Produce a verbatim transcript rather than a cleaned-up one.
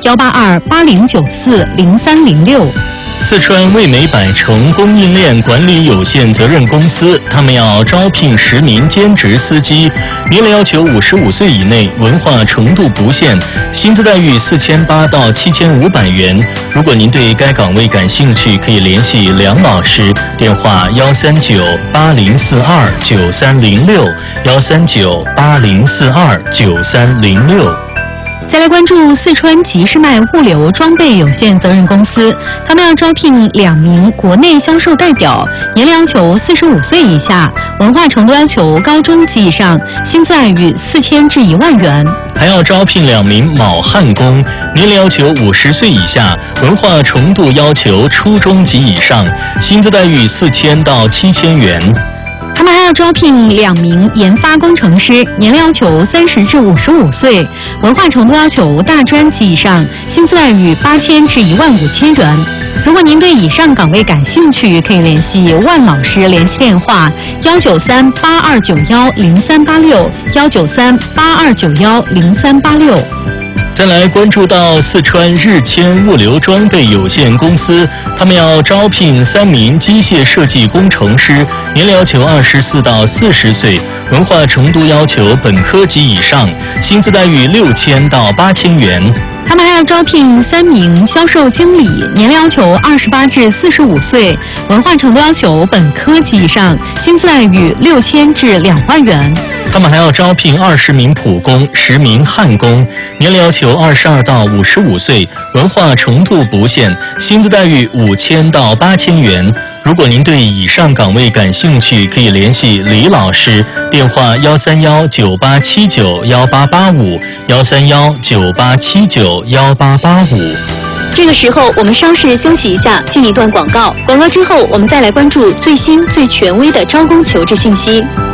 幺八二八零九四零三零六。 四川味美百城供应链管理有限责任公司，他们要招聘十名兼职司机，年龄要求五十五岁以内，文化程度不限，薪资待遇四千八到七千五百元。如果您对该岗位感兴趣，可以联系梁老师，电话幺三九八零四二九三零六幺三九八零四二九三零六。 再来关注四川吉士迈物流装备有限责任公司，他们要招聘两名国内销售代表，年龄要求四十五岁以下，文化程度要求高中及以上，薪资待遇四千至一万元。 还要招聘两名铆焊工，年龄要求五十岁以下，文化程度要求初中及以上，薪资待遇四千到七千元。 他们还要招聘两名研发工程师，年龄要求三十至五十五岁，文化程度要求大专及以上，薪资待遇八千至一万五千元。如果您对以上岗位感兴趣，可以联系万老师联系电话幺九三八二九幺零三八六幺九三八二九幺零三八六。 再来关注到四川日谦物流装备有限公司，他们要招聘三名机械设计工程师，年龄要求二十四到四十岁，文化程度要求本科及以上，薪资待遇六千到八千元。 他们还要招聘三名销售经理，年龄要求二十八至四十五岁，文化程度要求本科及以上，薪资待遇六千至两万元。 他们还要招聘二十名普工、十名焊工，年龄要求二十二到五十五岁，文化程度不限，薪资待遇五千到八千元。如果您对以上岗位感兴趣，可以联系李老师，电话幺三幺九八七九幺八八五幺三幺九八七九幺八八五。 这个时候，我们稍事休息一下，进一段广告。广告之后，我们再来关注最新最权威的招工求职信息。